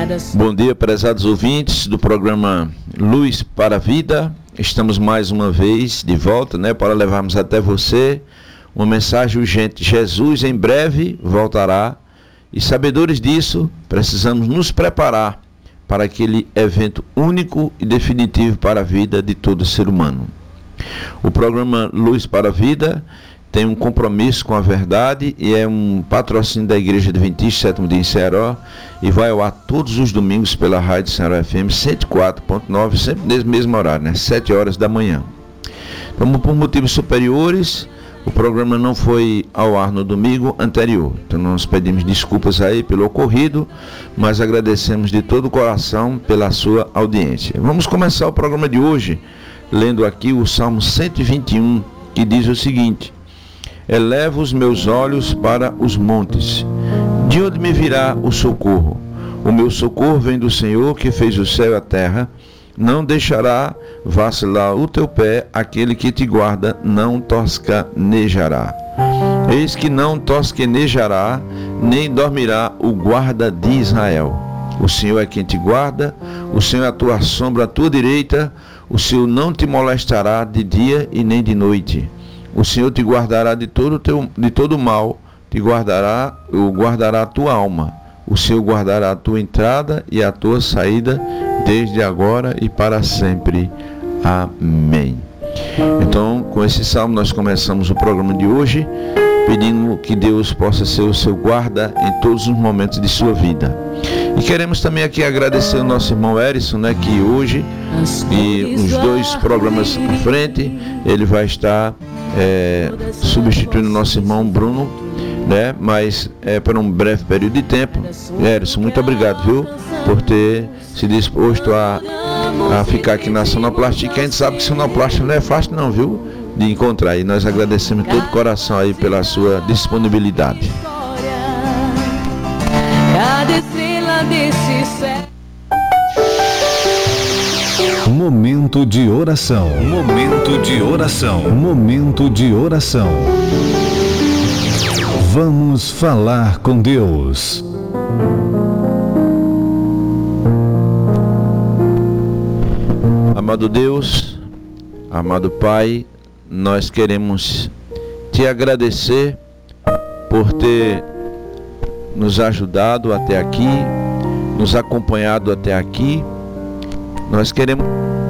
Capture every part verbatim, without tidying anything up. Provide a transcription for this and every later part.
Bom dia, prezados ouvintes do programa Luz para a Vida. Estamos mais uma vez de volta, né, para levarmos até você uma mensagem urgente. Jesus em breve voltará e, sabedores disso, precisamos nos preparar para aquele evento único e definitivo para a vida de todo ser humano. O programa Luz para a Vida tem um compromisso com a verdade e é um patrocínio da Igreja Adventista Sétimo Dia em Ceará e vai ao ar todos os domingos pela Rádio Ceará F M cento e quatro ponto nove, sempre nesse mesmo horário, né? sete horas da manhã. Então, por motivos superiores, o programa não foi ao ar no domingo anterior. Então, nós pedimos desculpas aí pelo ocorrido, mas agradecemos de todo o coração pela sua audiência. Vamos começar o programa de hoje lendo aqui o Salmo cento e vinte e um, que diz o seguinte: elevo os meus olhos para os montes. De onde me virá o socorro? O meu socorro vem do Senhor, que fez o céu e a terra. Não deixará vacilar o teu pé, aquele que te guarda não tosquenejará. Eis que não tosquenejará, nem dormirá o guarda de Israel. O Senhor é quem te guarda, o Senhor é a tua sombra à tua direita, o Senhor não te molestará de dia e nem de noite. O Senhor te guardará de todo teu, de todo mal, te guardará, ou guardará a tua alma. O Senhor guardará a tua entrada e a tua saída, desde agora e para sempre. Amém. Então, com esse salmo nós começamos o programa de hoje, pedindo que Deus possa ser o seu guarda em todos os momentos de sua vida. E queremos também aqui agradecer o nosso irmão Erison, né, que hoje e os dois programas à frente, ele vai estar é, substituindo o nosso irmão Bruno, né, mas é para um breve período de tempo. Erison, muito obrigado, viu, por ter se disposto a, a ficar aqui na Sonoplastia. A gente sabe que Sonoplastia não é fácil não, viu, de encontrar, e nós agradecemos de todo o coração aí pela sua disponibilidade. Momento de oração. Momento de oração. Momento de oração. Vamos falar com Deus. Amado Deus, amado Pai, nós queremos te agradecer por ter nos ajudado até aqui, nos acompanhado até aqui. Nós queremos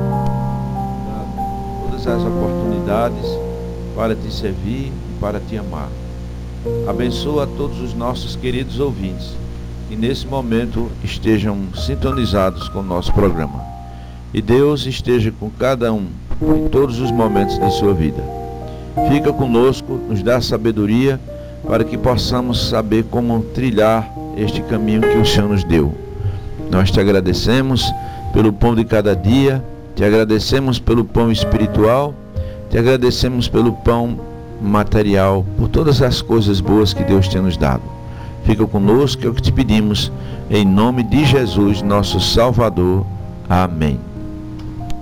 todas as oportunidades para te servir e para te amar. Abençoa todos os nossos queridos ouvintes que nesse momento estejam sintonizados com o nosso programa. E Deus esteja com cada um em todos os momentos de sua vida. Fica conosco, nos dá sabedoria para que possamos saber como trilhar este caminho que o Senhor nos deu. Nós te agradecemos pelo pão de cada dia, te agradecemos pelo pão espiritual, te agradecemos pelo pão material, por todas as coisas boas que Deus tem nos dado. Fica conosco, é o que te pedimos, em nome de Jesus, nosso Salvador. Amém.